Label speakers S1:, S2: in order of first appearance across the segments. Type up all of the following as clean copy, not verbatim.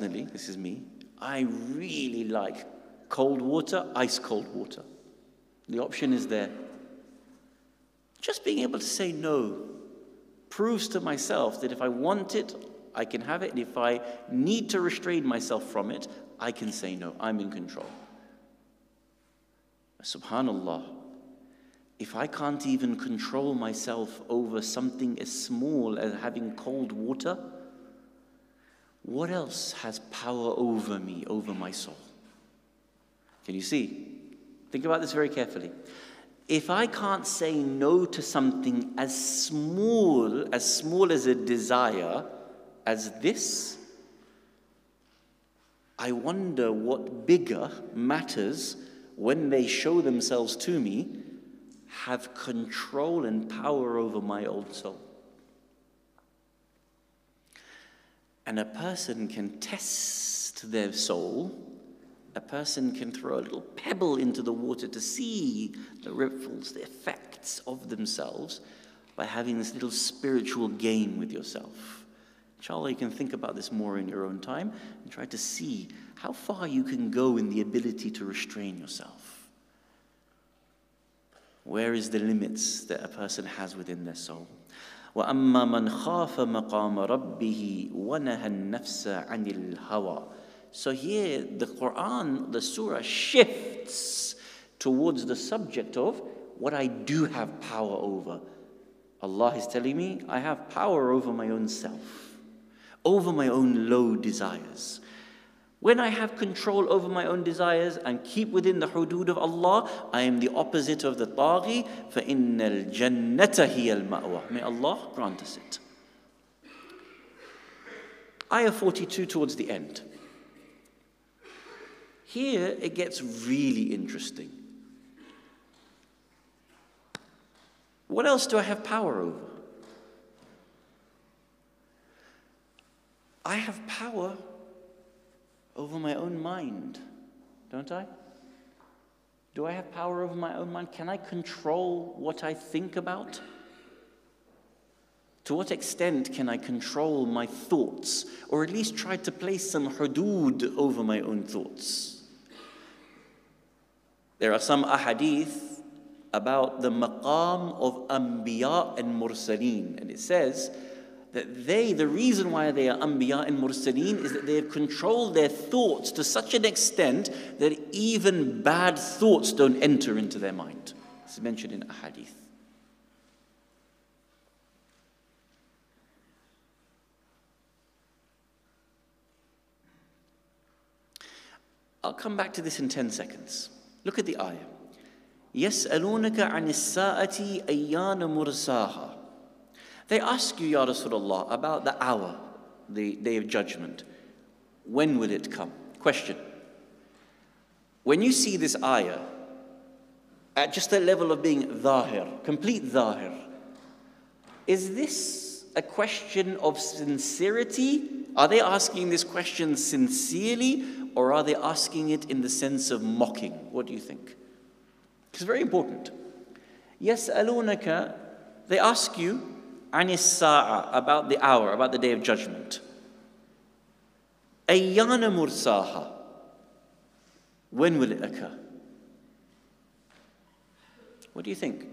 S1: personally, this is me, I really like cold water, ice cold water. The option is there. Just being able to say no proves to myself that if I want it, I can have it, and if I need to restrain myself from it, I can say no. I'm in control. Subhanallah, if I can't even control myself over something as small as having cold water, what else has power over me, over my soul? Can you see? Think about this very carefully. If I can't say no to something as small as a desire as this, I wonder what bigger matters when they show themselves to me have control and power over my old soul. And a person can test their soul. A person can throw a little pebble into the water to see the ripples, the effects of themselves by having this little spiritual game with yourself. Inshallah, you can think about this more in your own time and try to see how far you can go in the ability to restrain yourself. Where is the limits that a person has within their soul? وَأَمَّا مَنْ خَافَ مَقَامَ رَبِّهِ وَنَهَى النَّفْسَ عَنِ الْهَوَى. So here the Quran, the surah shifts towards the subject of what I do have power over. Allah is telling me I have power over my own self, over my own low desires. When I have control over my own desires and keep within the hudud of Allah, I am the opposite of the taghi. فَإِنَّ الْجَنَّةَ هِيَ الْمَأْوَى. May Allah grant us it. Ayah 42 towards the end. Here it gets really interesting. What else do I have power over? I have power over my own mind, don't I? Do I have power over my own mind? Can I control what I think about? To what extent can I control my thoughts, or at least try to place some hudud over my own thoughts? There are some ahadith about the maqam of anbiya and mursaleen, and it says that the reason why they are anbiya and mursaleen is that they have controlled their thoughts to such an extent that even bad thoughts don't enter into their mind. It's mentioned in ahadith. I'll come back to this in 10 seconds. Look at the ayah. يَسْأَلُونَكَ عَنِ السَّاءَةِ أَيَّانَ مُرْسَاهَا. They ask you, Ya Rasulullah, about the hour, the day of judgment. When will it come? Question. When you see this ayah, at just the level of being dhahir, complete dhahir, is this a question of sincerity? Are they asking this question sincerely, or are they asking it in the sense of mocking? What do you think? It's very important. يَسْأَلُونَكَ, they ask you, عَنِ السَّاعَةِ, about the hour, about the day of judgment. أَيَّانَ مُرْسَاهَا, when will it occur? What do you think?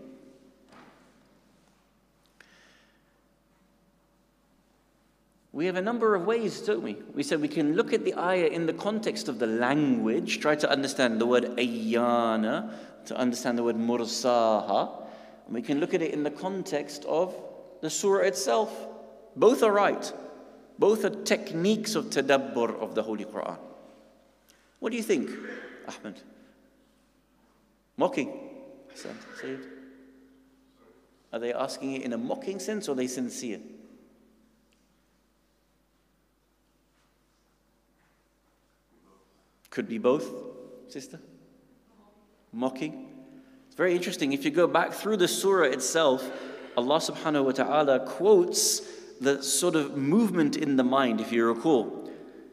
S1: We have a number of ways, don't we? We said we can look at the ayah in the context of the language, try to understand the word ayyana, to understand the word mursaha, and we can look at it in the context of the surah itself. Both are right. Both are techniques of tadabbur of the Holy Quran. What do you think, Ahmed? Mocking. Say it. Are they asking it in a mocking sense, or are they sincere? Could be both, sister. Mocking. It's very interesting. If you go back through the surah itself, Allah subhanahu wa ta'ala quotes the sort of movement in the mind, if you recall.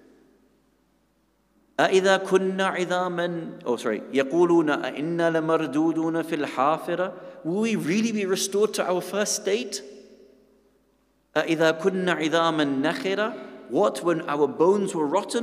S1: أَإِذَا كُنَّا عِظَامًا يَقُولُونَ أَإِنَّا لَمَرْدُودُونَ فِي الْحَافِرَةِ. Will we really be restored to our first state? أَإِذَا كُنَّا عِظَامًا نَخِرَةً. What, when our bones were rotten?